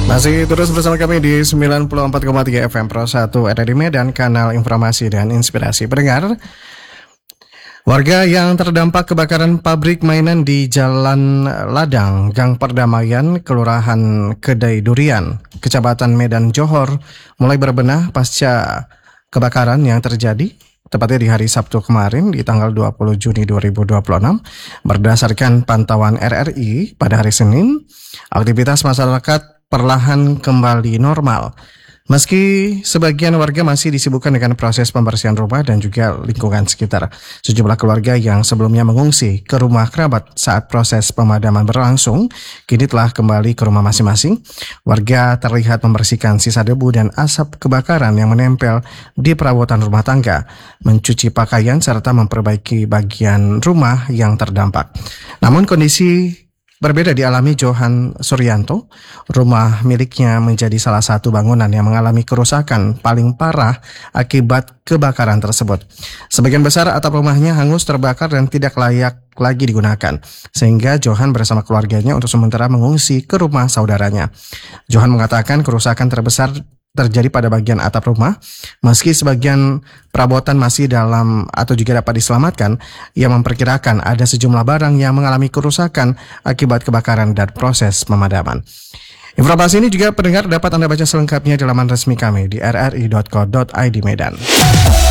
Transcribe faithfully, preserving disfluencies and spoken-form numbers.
Masih terus bersama kami di sembilan puluh empat koma tiga F M Pro satu R R I Medan, kanal informasi dan inspirasi pendengar. Warga yang terdampak kebakaran pabrik mainan di Jalan Ladang, Gang Perdamaian, Kelurahan Kedai Durian, Kecamatan Medan Johor, mulai berbenah pasca kebakaran yang terjadi tepatnya di hari Sabtu kemarin di tanggal dua puluh Juni dua ribu dua puluh enam. Berdasarkan pantauan R R I pada hari Senin, aktivitas masyarakat perlahan kembali normal. Meski sebagian warga masih disibukkan dengan proses pembersihan rumah dan juga lingkungan sekitar, sejumlah keluarga yang sebelumnya mengungsi ke rumah kerabat saat proses pemadaman berlangsung, kini telah kembali ke rumah masing-masing. Warga terlihat membersihkan sisa debu dan asap kebakaran yang menempel di perabotan rumah tangga, mencuci pakaian serta memperbaiki bagian rumah yang terdampak. Namun kondisi berbeda dialami Johan Suryanto. Rumah miliknya menjadi salah satu bangunan yang mengalami kerusakan paling parah akibat kebakaran tersebut. Sebagian besar atap rumahnya hangus terbakar dan tidak layak lagi digunakan, sehingga Johan bersama keluarganya untuk sementara mengungsi ke rumah saudaranya. Johan mengatakan kerusakan terbesar terjadi pada bagian atap rumah. Meski sebagian perabotan masih dalam atau juga dapat diselamatkan, ia memperkirakan ada sejumlah barang yang mengalami kerusakan akibat kebakaran dan proses pemadaman. Informasi ini juga pendengar dapat Anda baca selengkapnya di laman resmi kami di r r i dot co dot i d Medan.